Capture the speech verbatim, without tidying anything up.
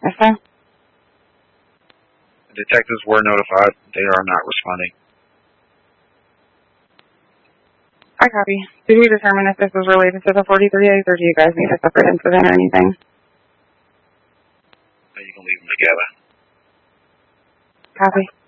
Yes, sir. Detectives were notified. They are not responding. I copy. Did we determine if this was related to the forty-three A's, or do you guys need a separate incident or anything? You can leave them together. Copy.